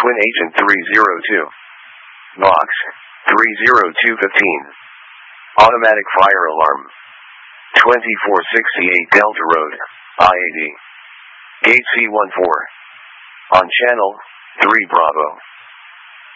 Twin Agent 302. Box 30215. Automatic fire alarm. 2468 Delta Road, IAD. Gate C14. On channel 3 Bravo.